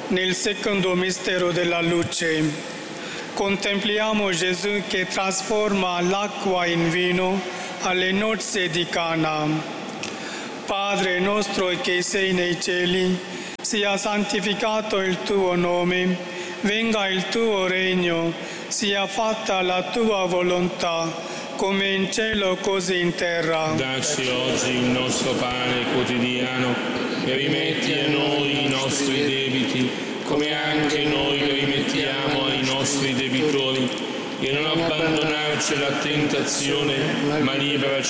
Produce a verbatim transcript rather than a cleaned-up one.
Nel secondo mistero della luce, contempliamo Gesù che trasforma l'acqua in vino alle nozze di Cana. Padre nostro che sei nei cieli, sia santificato il tuo nome, venga il tuo regno, sia fatta la tua volontà, come in cielo così in terra. Dacci oggi il nostro pane quotidiano e rimetti a noi i nostri debiti, come anche noi rimettiamo ai nostri debitori, e non abbandonarci alla tentazione, ma liberaci